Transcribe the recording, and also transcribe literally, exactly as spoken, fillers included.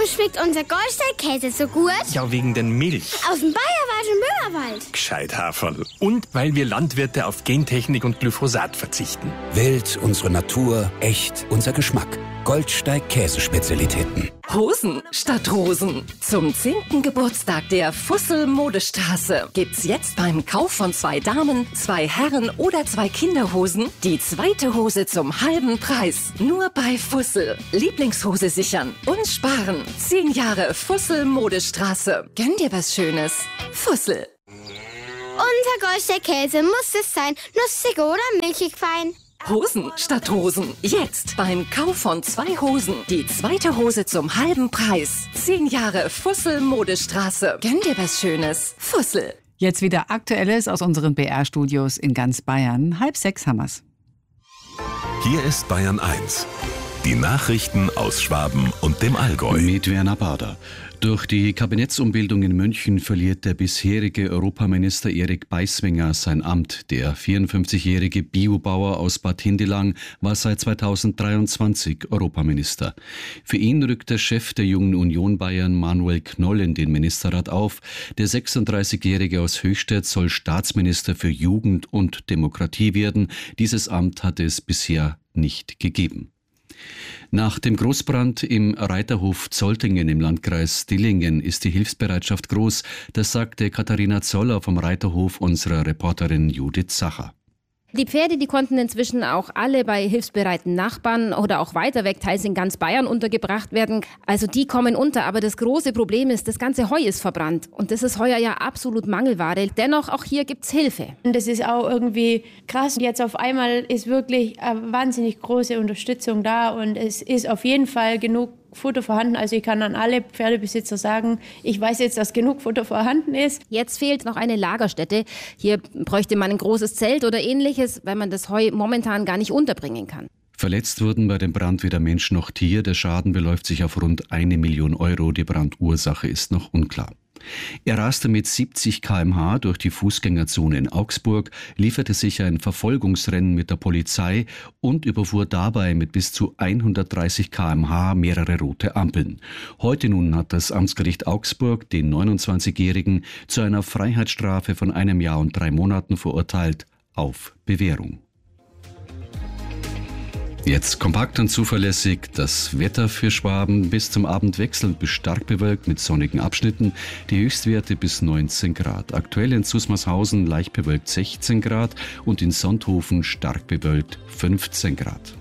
schmeckt unser Goldsteig-Käse so gut? Ja, wegen den Milch. Aus dem Bayerwald und Böhmerwald. Gescheit Haferl. Und weil wir Landwirte auf Gentechnik und Glyphosat verzichten. Wild, unsere Natur, echt, unser Geschmack. Goldsteig-Käsespezialitäten. Hosen statt Rosen. Zum zehnten Geburtstag der Fussel Modestraße gibt's jetzt beim Kauf von zwei Damen, zwei Herren oder zwei Kinderhosen die zweite Hose zum halben Preis. Nur bei Fussel. Lieblingshose sichern und sparen. Zehn Jahre Fussel Modestraße. Gönn dir was Schönes. Fussel. Unser Goldsteig-Käse muss es sein. Nussig oder milchig fein. Hosen statt Rosen. Jetzt beim Kauf von zwei Hosen die zweite Hose zum halben Preis. Zehn Jahre Fussel Modestraße. Gönn dir was Schönes. Fussel. Jetzt wieder Aktuelles aus unseren B R-Studios in ganz Bayern. Halb sechs haben wir's. Hier ist Bayern eins. Die Nachrichten aus Schwaben und dem Allgäu. Mit Werner Bader. Durch die Kabinettsumbildung in München verliert der bisherige Europaminister Erik Beiswinger sein Amt. Der vierundfünfzigjährige Biobauer aus Bad Hindelang war seit zweitausenddreiundzwanzig Europaminister. Für ihn rückt der Chef der Jungen Union Bayern Manuel Knoll in den Ministerrat auf. Der sechsunddreißigjährige aus Höchstädt soll Staatsminister für Jugend und Demokratie werden. Dieses Amt hatte es bisher nicht gegeben. Nach dem Großbrand im Reiterhof Zoltingen im Landkreis Dillingen ist die Hilfsbereitschaft groß. Das sagte Katharina Zoller vom Reiterhof unserer Reporterin Judith Sacher. Die Pferde, die konnten inzwischen auch alle bei hilfsbereiten Nachbarn oder auch weiter weg, teils in ganz Bayern untergebracht werden. Also die kommen unter, aber das große Problem ist, das ganze Heu ist verbrannt. Und das ist heuer ja absolut Mangelware. Dennoch, auch hier gibt's Hilfe. Und das ist auch irgendwie krass. Jetzt auf einmal ist wirklich eine wahnsinnig große Unterstützung da und es ist auf jeden Fall genug Futter vorhanden. Also ich kann an alle Pferdebesitzer sagen, ich weiß jetzt, dass genug Futter vorhanden ist. Jetzt fehlt noch eine Lagerstätte. Hier bräuchte man ein großes Zelt oder ähnliches, weil man das Heu momentan gar nicht unterbringen kann. Verletzt wurden bei dem Brand weder Mensch noch Tier. Der Schaden beläuft sich auf rund eine Million Euro. Die Brandursache ist noch unklar. Er raste mit siebzig Kilometer pro Stunde durch die Fußgängerzone in Augsburg, lieferte sich ein Verfolgungsrennen mit der Polizei und überfuhr dabei mit bis zu hundertdreißig Kilometer pro Stunde mehrere rote Ampeln. Heute nun hat das Amtsgericht Augsburg den neunundzwanzigjährigen zu einer Freiheitsstrafe von einem Jahr und drei Monaten verurteilt, auf Bewährung. Jetzt kompakt und zuverlässig das Wetter für Schwaben. Bis zum Abend wechselnd bis stark bewölkt mit sonnigen Abschnitten. Die Höchstwerte bis neunzehn Grad. Aktuell in Susmarshausen leicht bewölkt sechzehn Grad und in Sonthofen stark bewölkt fünfzehn Grad.